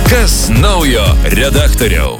Kas naujo redaktoriau?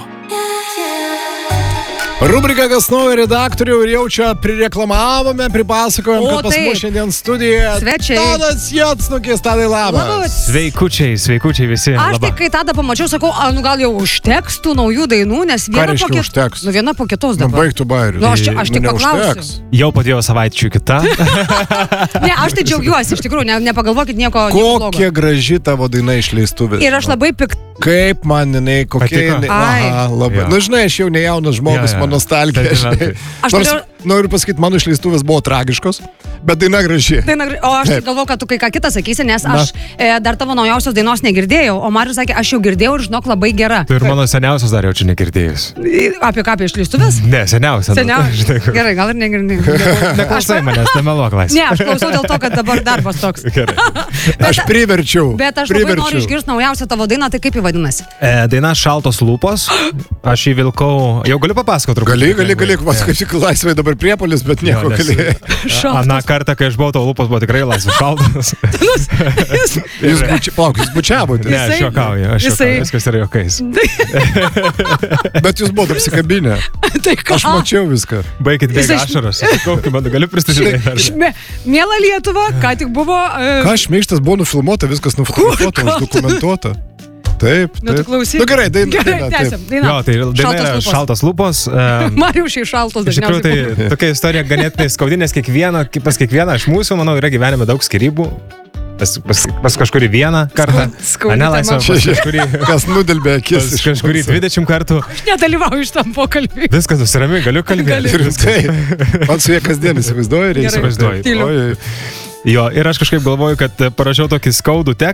Rubrika Kas naujo redaktorių ir jau čia prireklamavome, pripasakojom, kad pas mus šiandien studijoje svečiai. Tadas Jocnukis, Tadai labas. Sveikučiai visi. Aš tik kai tada pamačiau, sakau, gal jau užteks tų naujų dainų, nes viena po kitos dabar. Baigtų bairių. Aš tik paklausiu. Jau po 2 savaičių kita. Ne, aš tai džiaugiuosi, iš tikrųjų, nepagalvokit nieko blogo. Kokia graži tavo daina išleistuvės. Ir aš labai pikta. Kaip man jinai, kokia jinai. Aha, labai. Nu, žinai, aš jau ne jaunas žmogus, man nostalgija. Nors noriu pasakyti, mano išleistuvės buvo tragiškos, bet daina graži. O aš galvoju, kad tu kai ką kitą sakysi, nes aš dar tavo naujausios dainos negirdėjau, o Marius sakė, aš jau girdėjau ir žinok labai gera. Tai ir mano seniausios dar jau čia negirdėjus. Apie ką, apie išleistuvės? Ne, seniausia. Gerai, gal ir negirdėjau. Neklausai manęs, nemeluok laisvai. Ne, aš klausau dėl to, kad dabar darbas toks. Aš priverčiau. Bet aš labai noriu išgirsti naujausią tavo dainą, tai kaip jį vadinasi? Daina Šaltos lūpos. Aš jį vilkau. Jau galiu papasakoti truputį. Gali, kaip laisvai dabar priepolis, bet nieko gali. Aną kartą, kai aš buvau, tavo lūpos buvo tikrai laisvai šaltos. Jūs bučiavote. Ne, aš juokauju, viskas yra juokais. Bet jūs buvote apsikabinę. Aš mačiau viską. Baikit bėga ašaros. Galiu pristatyti. Miela Lietuva, ką tik buvo... Ką šmeižtas buvo nufilmuota, viskas nufotografuota, uždokumentuota. Taip. Nu, tu klausyk. Nu gerai, daina. Jo, tai daina yra Šaltos lūpos. Mariušiai šaltos dažniausiai. Iš tikrųjų, tai tokia istorija ganėtinai skaudi, nes pas kiekvieną iš mūsų, manau, yra gyvenime daug skyrybų. Pas kažkurį vieną kartą. Ne laisvą, pas kažkurį... Kas nudelbė akis. Pas kažkurį 20 kartų. Aš nedalyvauju iš tam pokalbį. Viskas susirami, galiu kalbėti. Man su jie kasdien įsivaizduoju. Jo, ir aš kažkaip galvoju, kad parašiau tokį skaudų tekstą.